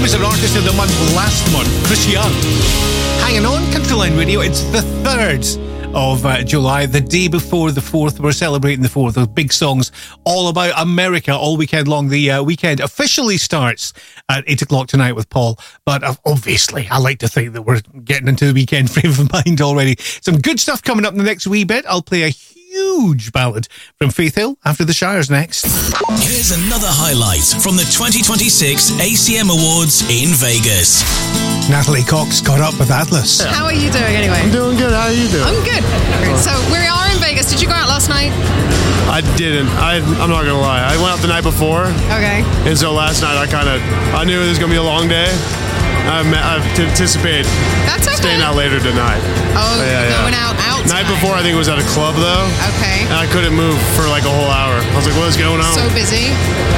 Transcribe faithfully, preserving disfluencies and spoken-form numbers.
was our Artist of the Month last month, Chris Young. Hanging on, Country Line Radio, it's the third of uh, July, the day before the fourth. We're celebrating the fourth with big songs all about America all weekend long. The uh, weekend officially starts at eight o'clock tonight with Paul, but uh, obviously I like to think that we're getting into the weekend frame of mind already. Some good stuff coming up in the next wee bit. I'll play a huge ballad from Faith Hill after the Shires next. Here's another highlight from the twenty twenty-six A C M Awards in Vegas. Natalie Cox got up with Atlas. How are you doing anyway? I'm doing good. How are you doing? I'm good. So we are in Vegas. Did you go out last night? I didn't. I, I'm not going to lie. I went out the night before. Okay. And so last night I kind of, I knew it was going to be a long day. I anticipate That's okay. staying out later tonight. Oh, yeah, yeah. going out, out Night tonight. before I think it was at a club though. Okay. And I couldn't move for like a whole hour. I was like, what's going on? So busy.